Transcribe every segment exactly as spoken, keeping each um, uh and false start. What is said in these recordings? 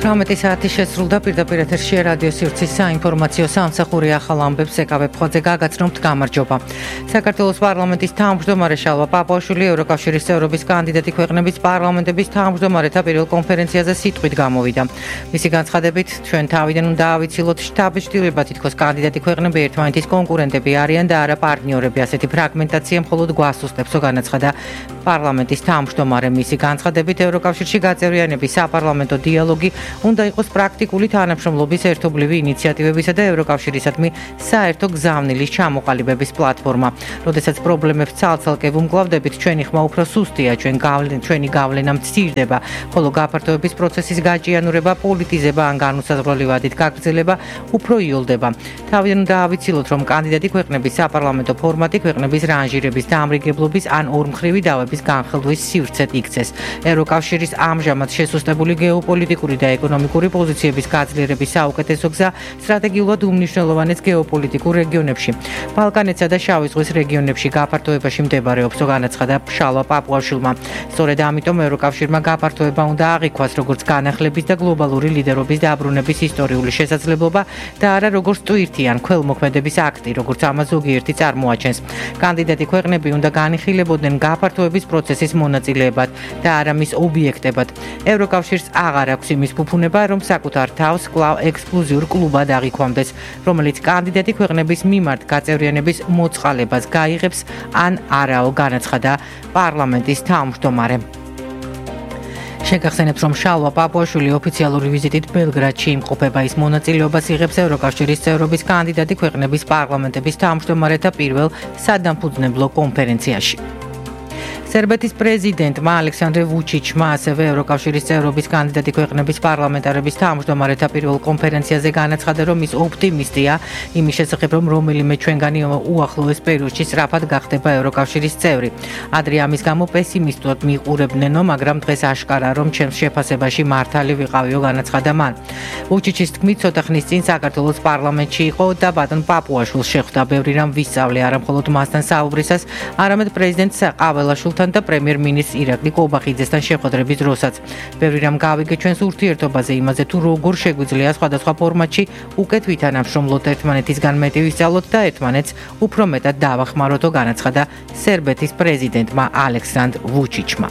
ათი საათი შესრულდა პირდაპირ ეთერში რადიო სივრცის საინფორმაციო სამსახური ახალ ამბებს ეკავებ ხოძე გაგაცნობთ გამარჯობა. საქართველოს პარლამენტის თავმჯდომარე შალვა პაპუაშვილი ევროკავშირის წევრობის კანდიდატი ქვეყნების პარლამენტების თავმჯდომარეთა პირველ კონფერენციაზე სიტყვით გამოვიდა. მისი განცხადებით, ჩვენ თავიდან უნდა ავიცილოთ შთაბეჭდილება, თითქოს კანდიდატი ქვეყნები ერთმანეთის კონკურენტები არიან და არა პარტნიორები. ასეთი ფრაგმენტაცია მხოლოდ გვასუსტებსო, განაცხადა პარლამენტის თავმჯდომარე. მისი განცხადებით, ევროკავშირში გაწევრიანების საპარლამენტო დიალოგი უნდა იყოს პრაქტიკული თანამშრომლობის ერთობლივი ინიციატივებისა და ევროკავშირისადმი საერთო გზავნილის ჩამოყალიბების პლატფორმა. როდესაც პრობლემებს ცალ-ცალკე ვუმკლავდებით, ჩვენი ხმა უფრო სუსტია, ჩვენ გავლენ, ჩვენი გავლენა მცირდება, ხოლო გაფართოების პროცესის გაჭიანურება, პოლიტიზება ან განუსაზღვრელი ვადით გაგრძელება უფრო იოლდება. თავიდან უნდა ავიცილოთ, რომ კანდიდატი ქვეყნების საპარლამენტო ფორმატი ქვეყნების რანჟირების დამრიგებლობის ან ორმხრივი დავების განხილვის სივრცეთ იქცეს. ევროკავშირის ამჟამად შესუსტებული გეოპოლიტიკური და ეკონომიკური პოზიციების გაძლიერების საუკეთესო გზა სტრატეგიულად უმნიშვნელოვანეს გეოპოლიტიკურ რეგიონებში. ბალკანეთსა და შავი ზღვის რეგიონებში გაფართოებაში მდებარეობს, განაცხადა შალვა პაპუაშვილმა. სწორედ ამიტომ ევროკავშირმა გაფართოება უნდა აღიქვას როგორც განახლების და გლობალური ლიდერობის დაბრუნების ისტორიული შესაძლებლობა და არა როგორც ტვირთი ან ქველმოქმედების აქტი, როგორც ამას ზოგიერთი წარმოაჩენს. კანდიდატი ქვეყნები უნდა განიხილებოდნენ გაფართოების პროცესის მონაწილეებად და არა მის ობიექტებად. ევროკავშირს აღარ აქვს იმის ფუფუნება, რომ საკუთარ თავს კვლავ ექსკლუზიურ კლუბად აღიქვამდეს, რომელიც კანდიდატი ქვეყნების მიმართ გაწევრიანების მოწყალებას გაიღებს ან არაო, განაცხადა პარლამენტის თავმჯდომარე. შეგახსენებთ, რომ შალვა პაპუაშვილი ოფიციალური ვიზიტით ბელგრადში იმყოფება. ის მონაწილეობას იღებს ევროკავშირის წევრობის კანდიდატი ქვეყნების პარლამენტების თავმჯდომარეთა პირველ სადამფუძნებლო კონფერენციაში. სერბეთის პრეზიდენტმა ალექსანდრე ვუჩიჩმა ასევე ევროკავშირის წევრობის კანდიდატი ქვეყნების პარლამენტარების თავმჯდომარეთა პირველ კონფერენციაზე განაცხადა, რომ ის ოპტიმისტია იმის შესახებ, რომ რომელიმე ჩვენგანი უახლოეს პერიოდში სწრაფად გახდება ევროკავშირის წევრი. ადრე ამის გამო პესიმისტურად მიყურებდნენო, მაგრამ დღეს აშკარაა, რომ ჩემს შეფასებაში მართალი ვიყავიო, განაცხადა მან. ვუჩიჩის თქმით, ცოტა ხნის წინ საქართველოს პარლამენტში იყო და ბატონ პაპუაშვილს შეხვდა. ბევრი რამ ვისწავლე, არა მხოლოდ მასთან საუბრისას, არამედ პრეზიდენტ საყაველაშვილთან და პრემიერ-მინისტრ ირაკლი კობახიძესთან შეხვედრების დროსაც. ბევრი რამ გავიგე ჩვენს ურთიერთობაზე, იმაზე თუ როგორ შეგვიძლია სხვადასხვა ფორმატში უკეთ ვითანამშრომლოთ, ერთმანეთისგან მეტი ვისწავლოთ და ერთმანეთს უფრო მეტად დავახმაროთო, განაცხადა სერბეთის პრეზიდენტმა ალექსანდრ ვუჩიჩმა.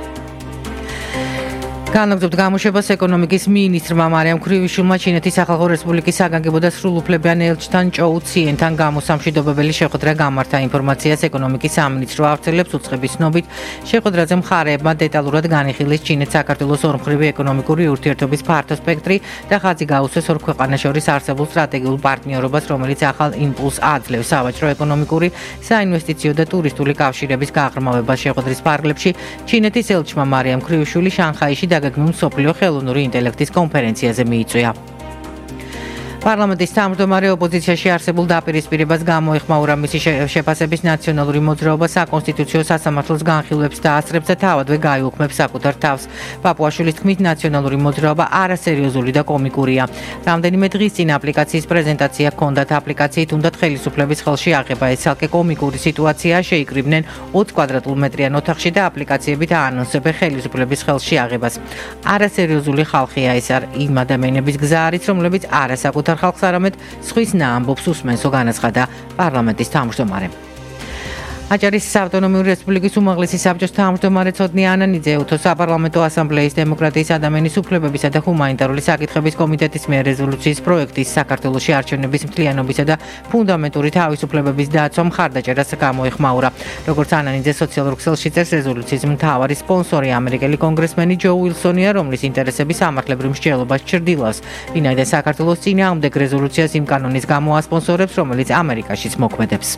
განაგრძობთ გამოშვებას ეკონომიკის მინისტრმა მარიამ ქრივიშვილმა ჩინეთის სახალხო რესპუბლიკის საგანგებო და სრულუფლებიან ელჩთან ჭოუ ციენთან გამოსამშვიდობებელი შეხვედრა გამართა. ინფორმაციას ეკონომიკის სამინისტრო ავრცელებს. უწყების ცნობით, შეხვედრაზე მხარეებმა დეტალურად განიხილეს ჩინეთ-საქართველოს ორმხრივი ეკონომიკური ურთიერთობის ფართო სპექტრი და ხაზი გაუსვეს ორ ქვეყანას შორის არსებულ სტრატეგიულ პარტნიორობას, რომელიც ახალ იმპულსს აძლევს სავაჭრო-ეკონომიკური, საინვესტიციო და ტურისტული კავშირების გაღრმავებას. შეხვედრის ფარგლებში ჩინეთის ელჩმა მარიამ ქრივიშვილი შანხაიში დაგეგმილ მსოფლიო ხელოვნური ინტელექტის კონფერენციაზე მიიწვია. პარლამენტის თავმჯდომარე ოპოზიციაში არსებულ დაპირისპირებას გამოეხმაურა. მისი შეფასების ნაციონალური მოძრაობა საკონსტიტუციო სასამართლოს განხილვებს და ასწრებს და თავადვე გაიუქმებს საკუთარ თავს. პაპუაშვილის თქმით, ნაციონალური მოძრაობა არასერიოზული და კომიკურია. რამდენიმე დღის წინ აპლიკაციის პრეზენტაცია ჰქონდათ. აპლიკაციით უნდათ ხელისუფლების ხელში აღება. ეს ცალკე კომიკური სიტუაციაა, შეიკრიბნენ ოცი კვადრატულ მეტრიან ოთახში და აპლიკაციებით აანონსებენ ხელისუფლების ხელში აღებას. არასერიოზული ხალხია ეს არ იმ ადამიანების გზა არის, რომლებიც არასაკუთარ ხალხს არამედ სხვის ნაამბობს უსმენსო, განაცხადა პარლამენტის თავმჯდომარე. აჭარის საავტონომიური რესპუბლიკის უმაღლესი საბჭოს თავმჯდომარე ცოდნი ანანიძე უთო საპარლამენტო ასამბლეის დემოკრატიის ადამიანის უფლებებისა და ჰუმანიტარული საკითხების კომიტეტის მიერ რეზოლუციის პროექტის საქართველოში არჩევნების მთლიანობისა და ფუნდამენტური თავისუფლებების დაცვა მხარდაჭერას გამოეხმაურა. როგორც ანანიძე სოციალურ ქსელში წერს, რეზოლუციის მთავარი სპონსორი ამერიკელი კონგრესმენი ჯო უილსონია, რომლის ინტერესები სამართლებრივ მსჯელობას ჩრდილავს. ვინაიდან საქართველოს წინააღმდეგ რეზოლუციას იმ კანონის გამო ასპონსორებს, რომელიც ამერიკაშიც მოქმედებს.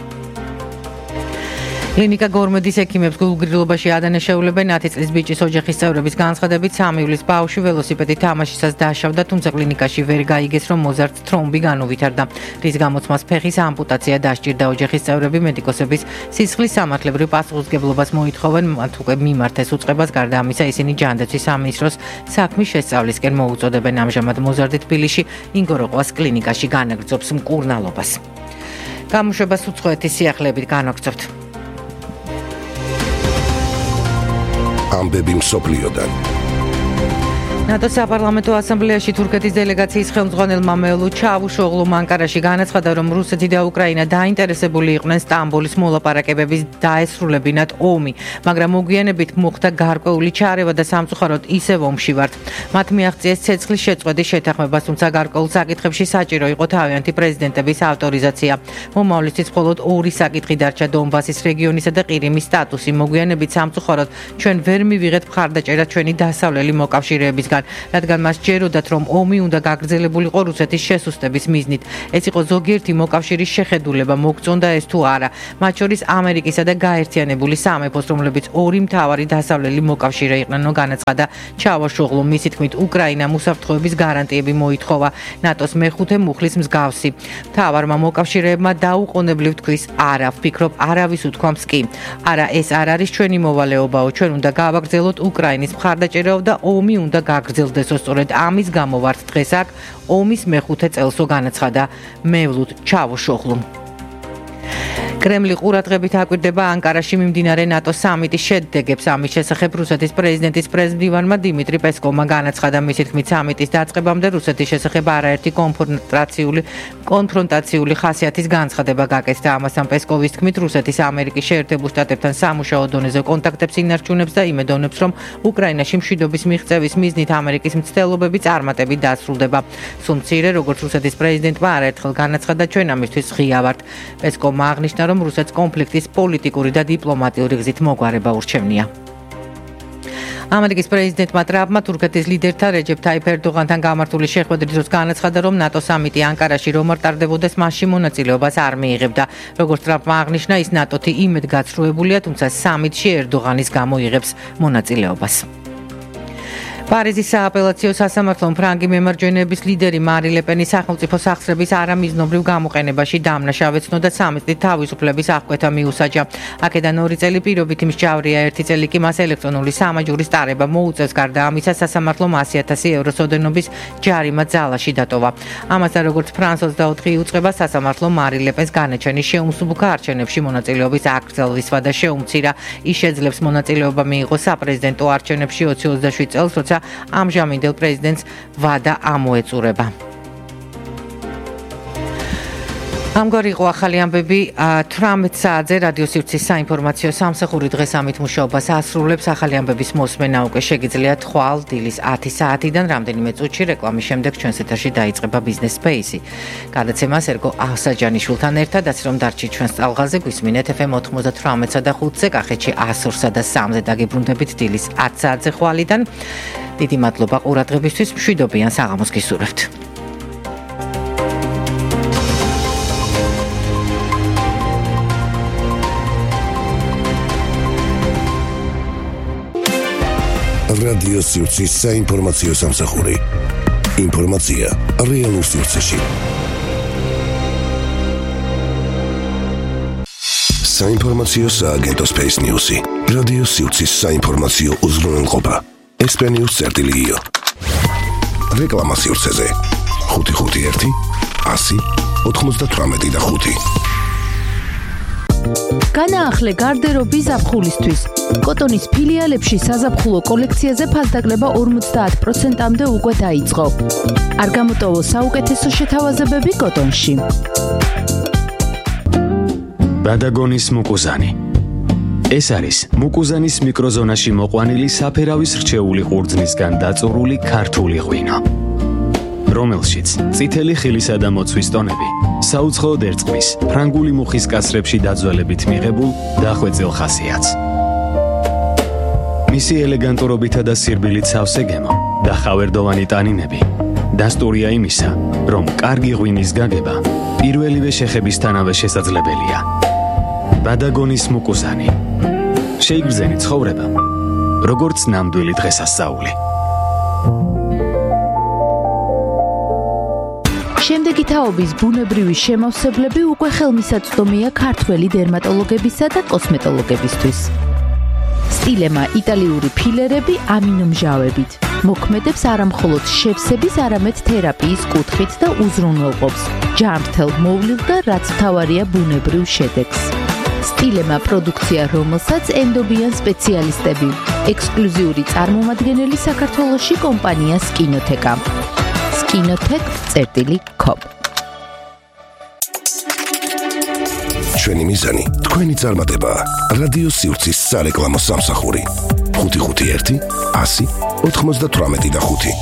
კლინიკა გორმედის ექიმებს გულგრილობაში ადანაშაულებენ. ათი წლის ბიჭის ოჯახის წევრების განცხადებით, სამი ივლის ბავშვი ველოსიპედით თამაშისას დაშავდა, თუმცა კლინიკაში ვერ გაიგეს, რომ მოზარდ თრომბი განუვითარდა, რის გამოც მას ფეხის ამპუტაცია დასჭირდა. ოჯახის წევრები მედიკოსების სისხლის სამართლებრივ პასუხისმგებლობას მოითხოვენ, მათ უკვე მიმართეს უწყებას. გარდა ამისა, ისინი ჯანდაცვის სამინისტროს საქმის შესწავლისკენ მოუწოდებენ. ამჟამად მოზარდი თბილისში ინგოროყვას კლინიკაში განაგრძობს მკურნალობას. გამოშვებას უცხოეთის სიახლეებით განაგრძობთ. ამბები მსოფლიოდან. ნატოს საპარლამენტო ასამბლეაში თურქეთის დელეგაციის ხელმძღვანელმა მევლუდ ჩავუშოღლუმ ანკარაში განაცხადა, რომ რუსეთი და უკრაინა დაინტერესებული იყვნენ სტამბოლის მოლაპარაკებების დაესრულებინათ ომი, მაგრამ მოგვიანებით მოხდა გარკვეული ჩარევა და სამწუხაროდ ისევ ომში ვართ. მათ მიაღწიეს ცეცხლის შეწყვეტის შეთანხმებას, თუმცა გარკვეულ საკითხებში საჭირო იყო თავიანთი პრეზიდენტების ავტორიზაცია. მომავლისთვის მხოლოდ ორი საკითხი დარჩა: დონბასის რეგიონისა და ყირიმის სტატუსი. მოგვიანებით სამწუხაროდ ჩვენ ვერ მივიღეთ მხარდაჭერა ჩვენი დასავლელი მოკავშირეებისგან, რადგან მას ჯეროდათ, რომ ომი უნდა გაგრძელებულიყო რუსეთის შესუსტების მიზნით. ეს იყო ზოგიერთი მოკავშირის შეხედულება, მოგწონდა ეს თუ არა, მათ შორის ამერიკისა და გაერთიანებული სამეფოს, რომლებიც ორი მთავარი დასავლელი მოკავშირე იყვნენ, განაცხადა ჩავუშოღლუმ. მისი თქმით, უკრაინამ უსაფრთხოების გარანტიები მოითხოვა, ნატოს მეხუთე მუხლის მსგავსი. მთავარმა მოკავშირეებმა დაუყოვნებლივ თქვის არა, ვფიქრობ, არავის უთქვამს კი. არა, ეს არ არის ჩვენი მოვალეობაო, ჩვენ უნდა გავაგრძელოთ უკრაინის მხარდაჭერაო და ომი უნდა გაგრძელდესო. სწორედ ამის გამო ვართ დღეს აქ, ომის მეხუთე წელსო, განაცხადა მევლუდ ჩავუშოღლუმ. კრემლი ყურადღებით აკვირდება ანკარაში მიმდინარე ნატოს სამიტის შედეგებს. ამის შესახებ რუსეთის პრეზიდენტის პრეზმდივანმა დიმიტრი პესკოვმა განაცხადა, მისი თქმით, სამიტის დაწყებამდე რუსეთის შესახებ არაერთი კონფრონტაციული კონფრონტაციული ხასიათის განცხადება გაკეთდა. ამასთან პესკოვის თქმით, რუსეთის ამერიკის შეერთებულ შტატებთან სამუშაო დონეზე კონტაქტებს ინარჩუნებს და იმედოვნებს, რომ უკრაინაში მშვიდობის მიღწევის მიზნით ამერიკის მცდელობები წარმატებით დასრულდება. სულ მცირე, როგორც რუსეთის პრეზიდენტმა არაერთხელ განაცხადა, ჩვენ ამისთვის ღია ვართ. პესკოვმა აღნიშნა, რომ რუსეთს კონფლიქტის პოლიტიკური და დიპლომატიური გზით მოგვარება ურჩევნია. ამერიკის პრეზიდენტმა ტრამპმა თურქეთის ლიდერთან რეჯეფ თაიფ ერდოღანთან გამართული შეხვედრის დროს განაცხადა, რომ ნატო სამიტი ანკარაში რომ არ ტარდებოდეს, მასში მონაწილეობას არ მიიღებდა. როგორც ტრამპმა აღნიშნა, ის ნატოთი იმედგაცრუებულია, თუმცა სამიტში ერდოღანის გამო იღებს მონაწილეობას. პარიზის სააპელაციო სასამართლომ ფრანგი მემარჯვენეების ლიდერი მარი ლეპენის სახელმწიფო სახსრების არამიზნობრივ გამოყენებაში დამნაშავე ცნო და სამი წლის თავისუფლების აღკვეთა მიუსაჯა. აქედან ორი წელი პირობით მსჯავრია, ერთი წელი კი მას ელექტრონული სამაჯურის ტარება მოუწევს. გარდა ამისა, სასამართლომ ასი ათასი ევროს ოდენობის ჯარიმა ძალაში დატოვა. ამასთან, როგორც ფრანს ოცდაოთხი იუწყება, სასამართლომ მარი ლეპენს განაჩენის შეუმსუბუქა არჩევნებში მონაწილეობის აკრძალვისვა და შეუმცირა. ის შეძლებს მონაწილეობა მიიღოს საპრეზიდენტო არჩევნებში ოცი ოცდაშვიდ წელს, როცა ამჟამინდელ პრეზიდენტს ვადა ამოეწურება. ამგვარი იყო ახალი ამბები თვრამეტ საათზე რადიო სივრცის საინფორმაციო სამსახური დღეს ამით მუშაობას ასრულებს. ახალი ამბების მოსმენა უკვე შეგიძლიათ ხვალ დილის ათი საათიდან რამდენიმე წუთში. რეკლამის შემდეგ ჩვენს ეთერში დაიწყება ბიზნეს სპეისი. გადაცემას ერგო ახსაჯანიშვილთან ერთად, ასე რომ დარჩით ჩვენს წალღაზე, გვისმინეთ ეფ ემ ოთხმოცდათვრამეტსა და ხუთზე, კახეთში ასორსა და სამზე დაგიბრუნდებით დილის ათ საათზე ხვალიდან. დიდი მადლობა ყურადღებისთვის, მშვიდობიან საღამოს გისურვებთ. რადიო სივრცის საინფორმაციო სამსახური. ინფორმაცია რეალურ სივრცეში. საინფორმაციო სააგენტო Space News-ი. რადიო სივრცის საინფორმაციო უზრუნველყოფა. ესპენიურ წერტილიო. რეკლამა სივრცეზე. ხუთი ხუთი ერთი ასი ოთხმოცდათვრამეტი და ხუთი. განაახლე გარდერობი ზაფხულისთვის. კოტონის ფილიალებში საზაფხულო კოლექციაზე ფასდაკლება ორმოცდაათ პროცენტამდე უკვე დაიწყო. არ გამოტოვო საუკეთესო შეთავაზებები კოტონში. ბადაგონის მუკუზანი. ეს არის მუკუზანის მიკროზონაში მოყვანილი საფერავის რჩეული ყურძნისგან დაწურული ქართული ღვინო, რომელშიც წითელი ხილისა და მოცვის ტონები საუცხოოდ ერწყმის ფრანგული მუხის კასრებში დაძველებით მიღებულ დახვეწილ ხასიათს. მისი ელეგანტურობითა და სირბილით სავსე გემო და ხავერდოვანი ტანინები დასტურია იმისა, რომ კარგი ღვინის გაგება პირველივე შეხებისთანავე შესაძლებელია. ბადაგონის მუკუზანი. შეიგრძენი ცხოვრება, როგორც ნამდვილი დღესასწაული. შემდეგი თაობის ბუნებრივი შემავსებლები უკვე ხელმისაწვდომია ქართველი დერმატოლოგებისა და კოსმეტოლოგებისთვის. სტილემა იტალიური ფილერები ამინომჟავებით. მოქმედებს არამხოლოდ შევსების, არამედ თერაპიის კუთხით და უზრუნველყოფს ჯანმრთელ მოვლილ და რაც მთავარია ბუნებრივ შედეგს. სტილემა პროდუქცია, რომელსაც ენდობიან სპეციალისტები. ექსკლუზიური წარმომადგენელი საქართველოში კომპანია სკინოთეკა. სკინოთეკ წერტილი კომ. ჩვენი მიზანი თქვენი წარმატება. რადიო სივრცის სარეკლამო სამსახური. ხუთი ხუთი ერთი ასი ოთხმოცდათვრამეტი და ხუთი.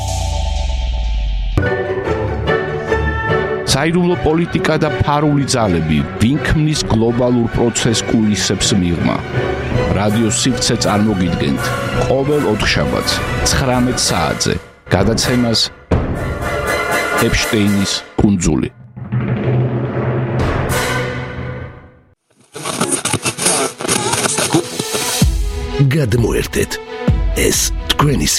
საიდუმლო პოლიტიკა და ფარული ძალები ვინ ქმნის გლობალურ პროცესს კულისებს მიღმა. რადიო სივრცე წარმოგიდგენთ ყოველ ოთხშაბათს ცხრამეტ საათზე გადაცემას ეპშტეინის კუნძული. გადმოერთეთ ეს თქვენი